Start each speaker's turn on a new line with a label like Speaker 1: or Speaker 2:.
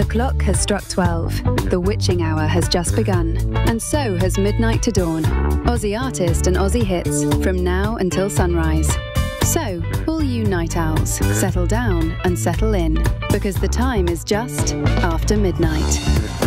Speaker 1: clock has struck 12. The witching hour has just begun. And so has Midnight to Dawn. Aussie artist and Aussie hits from now until sunrise. So, all you night owls, settle down and settle in. Because the time is just after midnight.